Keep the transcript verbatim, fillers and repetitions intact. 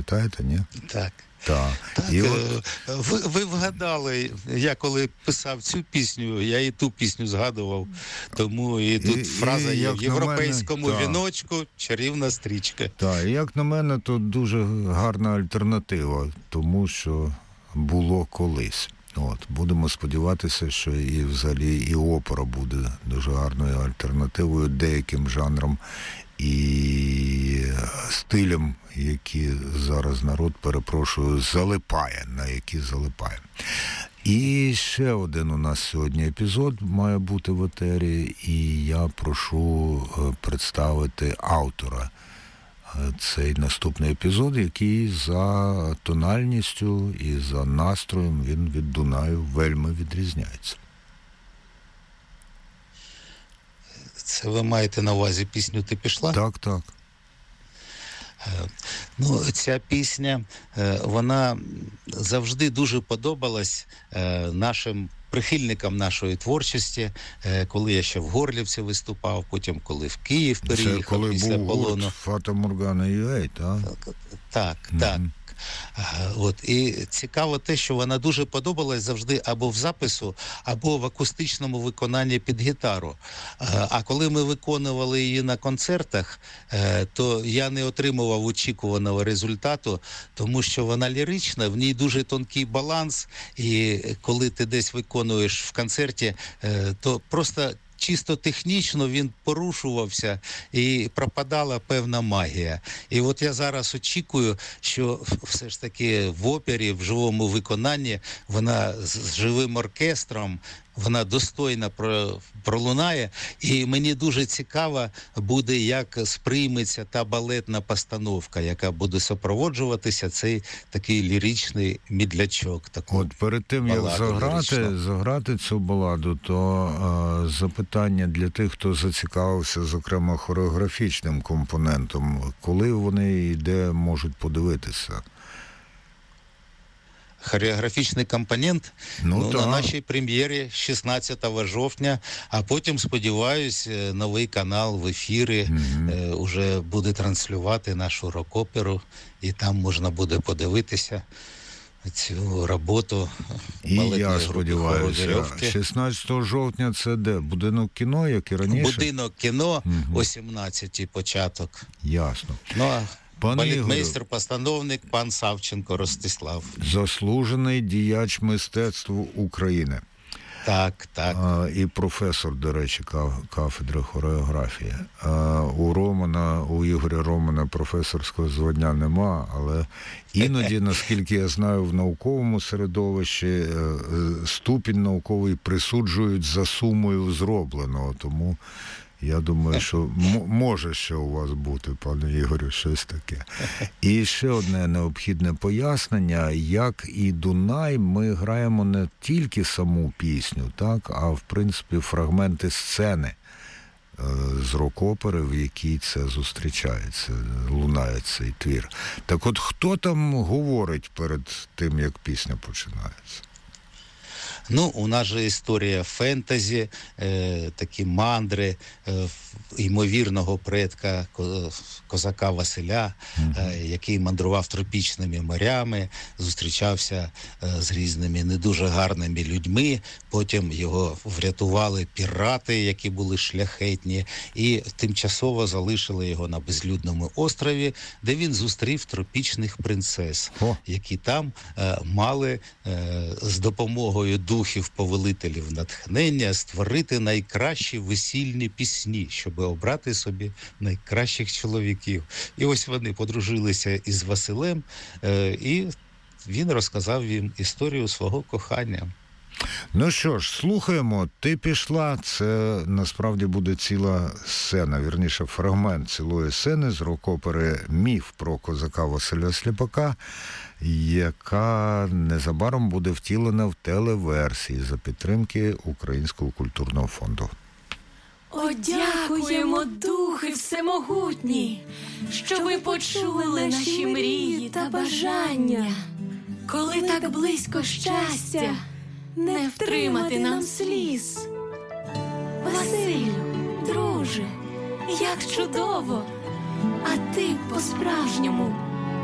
пам'ятаєте, ні? Так. Так. Так, І е, от... ви, ви вгадали, я коли писав цю пісню, я і ту пісню згадував, тому і тут і, фраза і, є: як в європейському мене, віночку чарівна стрічка. Так, і як на мене, то дуже гарна альтернатива, тому що було колись. От, будемо сподіватися, що і взагалі і опера буде дуже гарною альтернативою деяким жанрам і стилям, які зараз народ, перепрошую, залипає, на які залипає. І ще один у нас сьогодні епізод має бути в етері, і я прошу представити автора. Цей наступний епізод, який за тональністю і за настроєм він від Дунаю вельми відрізняється. Це ви маєте на увазі пісню «Ти пішла»? Так, так. Ну, ця пісня, вона завжди дуже подобалась нашим прихильникам нашої творчості, коли я ще в Горлівці виступав, потім коли в Київ переїхав. Це коли після був полону. гурт Фата Моргана ю ей, так? Так, mm-hmm. так. От. І цікаво те, що вона дуже подобалась завжди або в запису, або в акустичному виконанні під гітару. А коли ми виконували її на концертах, то я не отримував очікуваного результату, тому що вона лірична, в ній дуже тонкий баланс, і коли ти десь виконуєш в концерті, то просто чисто технічно він порушувався і пропадала певна магія. І от я зараз очікую, що все ж таки в опері, в живому виконанні, вона з живим оркестром, вона достойно пролунає, і мені дуже цікаво буде, як сприйметься та балетна постановка, яка буде супроводжуватися цей такий ліричний мідлячок. Таку От перед тим, як заграти, заграти цю баладу, то а, запитання для тих, хто зацікавився, зокрема, хореографічним компонентом, коли вони і де можуть подивитися? Хореографічний компонент ну, ну, на нашій прем'єрі шістнадцятого жовтня, а потім, сподіваюсь, новий канал в ефірі mm-hmm. е, уже буде транслювати нашу рок-оперу, і там можна буде подивитися цю роботу. І я сподіваюся, шістнадцятого жовтня це де? Будинок кіно, як і раніше? Будинок кіно, mm-hmm. о сімнадцятій початок. Ясно. Ну, а балетмейстер, Ігорю, постановник пан Савченко Ростислав. Заслужений діяч мистецтв України. Так, так. А, і професор, до речі, кафедри хореографії. А, у Романа, у Ігоря Романа професорського звання нема, але іноді, наскільки я знаю, в науковому середовищі ступінь науковий присуджують за сумою зробленого, тому я думаю, що м- може ще у вас бути, пане Ігорю, щось таке. І ще одне необхідне пояснення. Як і Дунай, ми граємо не тільки саму пісню, так, а в принципі фрагменти сцени е- з рок-опери, в якій це зустрічається, лунає цей твір. Так от, хто там говорить перед тим, як пісня починається? Ну, у нас же історія фентезі, е, такі мандри е, ймовірного предка козака Василя, е, який мандрував тропічними морями, зустрічався е, з різними не дуже гарними людьми, потім його врятували пірати, які були шляхетні, і тимчасово залишили його на безлюдному острові, де він зустрів тропічних принцес, О. які там е, мали е, з допомогою духів-повелителів натхнення створити найкращі весільні пісні, щоб обрати собі найкращих чоловіків. І ось вони подружилися із Василем, е, і він розказав їм історію свого кохання. Ну що ж, слухаємо. «Ти пішла» – це насправді буде ціла сцена, вірніше фрагмент цілої сцени з рок-опери «Міф про козака Василя Сліпака», яка незабаром буде втілена в телеверсії за підтримки Українського культурного фонду. О, дякуємо, духи всемогутні, що ви почули наші мрії та бажання. Коли так близько щастя, не втримати нам сліз. Василю, друже, як чудово, а ти по-справжньому